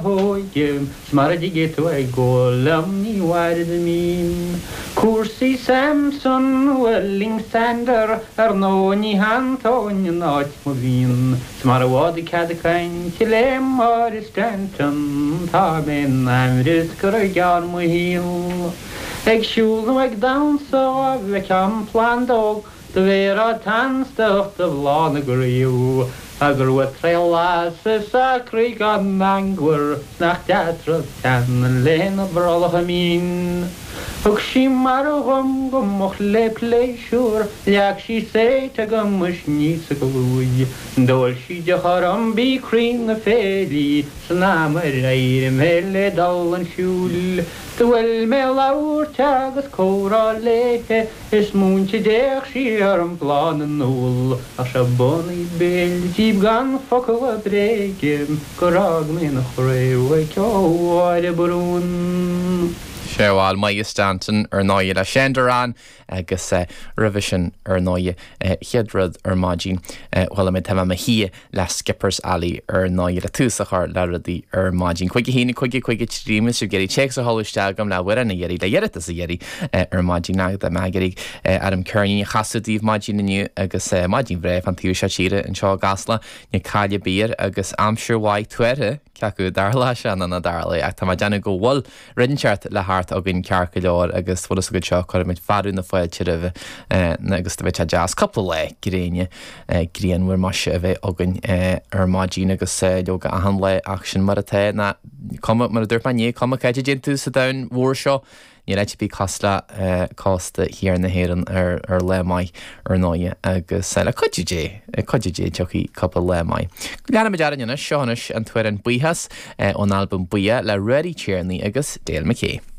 Hoigim, smardige to a golam ni warid mean. Kursi Samson, welling sander, no ni hanton, not movin. Smarwadi cadakain, kilem or stanton, taben, I'm risk or a yarn mohil. Egg shul no egg down so, we can plan dog, the vera tan stuff the law the grill. Agur wa trela se sacri gan angwer nach teatro tan lena brolhamin Hugshi marogum gum le pleasure yak she say to gum mushni sagui dol she jaharam be cream the fairy snam reir mele dal shul Wel me lawr tagas cora lehe is moon to dech she arm plan and null a shaboni bel jeep gan focal a breakim gorag min a chore wake brun Seáil Maia Stanton náide le Shendaran agus revision náide chiadrad mágin bhfuil mé tema ma hí le Skippers Alley náide le túsachar le rudí mágin. Chuige hína chuige trímas geirí checks a holisteagam le bhuiir na geirí le dhéireachta a geirí mágin ná de megeigh Adam Kearney chasadíh mágin nniu agus mágin bréh an tíú se tíre an seo gasla na caile bír agus amsúrhaid tuaire ceacu darla se na darla ach tá déanna go bhfuil rinseart le háart a gin cearca leir agus bhfuil go seo chuir mit farú na foiil tíireh agus do bheith jazz couple le gréine gríanhfuir maise a bheith agan mágin agus leoga ahan le ach sin mar atá na mar a dúirpaní com caiide dé tú sa dain mhór seo ní réit bí costa hir na héan le mai náide agus le chuidé teochaí couple le mai. Leanna dearanna seánis an tuair an buíhas ón albumm buia le Ready Tierney agus Dale McKay.